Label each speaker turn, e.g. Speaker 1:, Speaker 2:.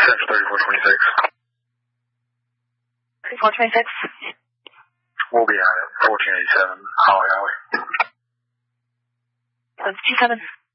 Speaker 1: Central 3426.
Speaker 2: 3426.
Speaker 1: We'll be on it. 1487. Holly Highway.
Speaker 2: That's 27.